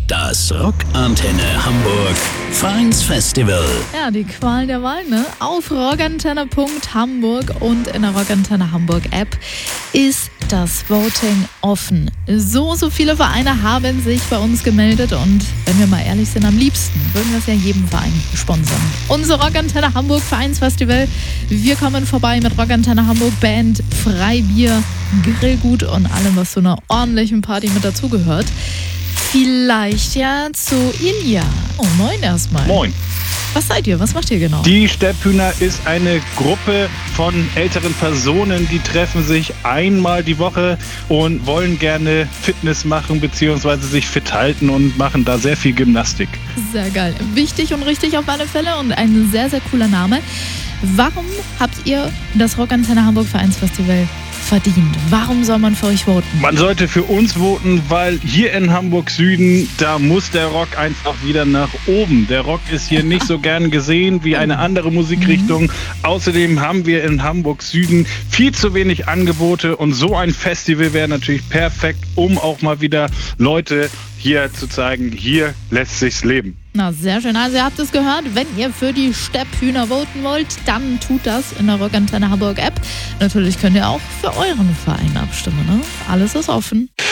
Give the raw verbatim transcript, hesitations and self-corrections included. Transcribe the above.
Das Rockantenne Hamburg Vereinsfestival. Ja, die Qual der Wahl, ne? Auf rockantenne punkt hamburg und in der Rockantenne Hamburg App ist das Voting offen. So, so viele Vereine haben sich bei uns gemeldet und wenn wir mal ehrlich sind, am liebsten würden wir es ja jedem Verein sponsern. Unser Rockantenne Hamburg Vereinsfestival. Wir kommen vorbei mit Rockantenne Hamburg Band, Freibier, Grillgut und allem, was zu einer ordentlichen Party mit dazugehört. Vielleicht ja zu Ilja. Oh, moin erstmal. Moin. Was seid ihr? Was macht ihr genau? Die Stepphühner ist eine Gruppe von älteren Personen, die treffen sich einmal die Woche und wollen gerne Fitness machen bzw. sich fit halten und machen da sehr viel Gymnastik. Sehr geil. Wichtig und richtig auf alle Fälle und ein sehr, sehr cooler Name. Warum habt ihr das Rockantenne Hamburg Vereinsfestival verdient? Warum soll man für euch voten? Man sollte für uns voten, weil hier in Hamburg Süden, da muss der Rock einfach wieder nach oben. Der Rock ist hier nicht so gern gesehen wie eine andere Musikrichtung. Mhm. Außerdem haben wir in Hamburg Süden viel zu wenig Angebote und so ein Festival wäre natürlich perfekt, um auch mal wieder Leute hier zu zeigen, hier lässt sich's leben. Na, sehr schön. Also ihr habt es gehört, wenn ihr für die Stepphüner voten wollt, dann tut das in der Rockantenne Hamburg App. Natürlich könnt ihr auch für euren Verein abstimmen, ne? Alles ist offen.